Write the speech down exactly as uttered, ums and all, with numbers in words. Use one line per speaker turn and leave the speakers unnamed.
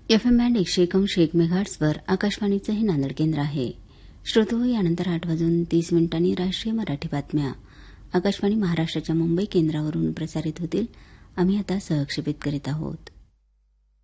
F M band एकशे एकांशी एक मेगाहर्ट्झवर आकाशवाणीचं हे नांदेड केंद्र आहे. श्रोतो, यानंतर आठ वाजून तीस मिनिटांनी राष्ट्रीय मराठी बातम्या आकाशवाणी महाराष्ट्राच्या मुंबई केंद्रावरून प्रसारित होतील. आम्ही आता सहक्षेपित करीत आहोत.